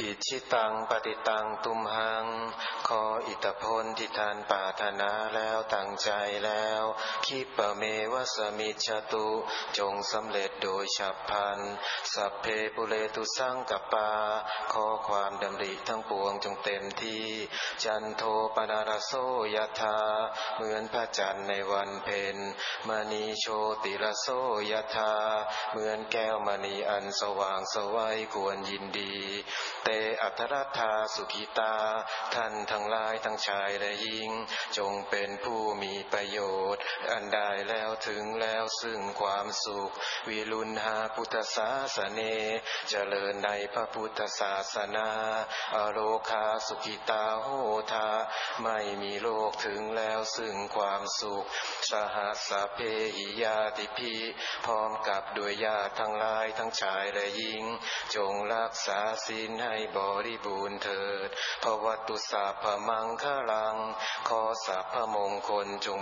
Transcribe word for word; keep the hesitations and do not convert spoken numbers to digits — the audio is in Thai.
อิชิตังปฏิตังตุมหังขออิทธิพลที่ท่านปรารถนาแล้วตั้งใจแล้วคิปะเมวะสมิจฉตุจงสำเร็จโดยฉับพลันสัพเพปุเรตุสังกปาขอความดำริทั้งปวงจงเต็มที่จันโทปนารโสยถาเหมือนพระจันทร์ในวันเพ็ญมณีโชติรโสยถาเหมือนแก้วมณีอันสว่างไสวควรยินดีเตอัทรัตถาสุขิตาท่านทั้งหลายทั้งชายและหญิงจงเป็นผู้มีประโยชน์อันได้แล้วถึงแล้วซึ่งความสุขวิรุณหาพุทธศาสเนเจริญในพระพุทธศาสนาอโลคาสุขิตาโหทาไม่มีโลกถึงแล้วซึ่งความสุขสหัสสะเพหิยาติภิพร้อมกับด้วยญาติทั้งหลายทั้งชายและหญิงจงรักษาศีลให้บริบูรณ์เถิดภวัตตุสัพพมังคลังขอสัพพมงคลจง